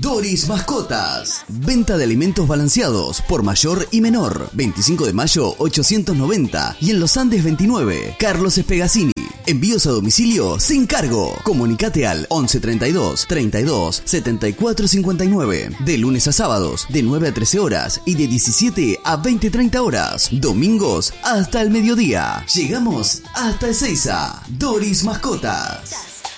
Doris Mascotas. Venta de alimentos balanceados por mayor y menor. 25 de mayo 890 y en Los Andes 29. Carlos Espegazzini. Envíos a domicilio sin cargo. Comunicate al 11 32 32 74 59. De lunes a sábados, de 9 a 13 horas y de 17 a 20-30 horas. Domingos hasta el mediodía. Llegamos hasta Ezeiza. Doris Mascotas.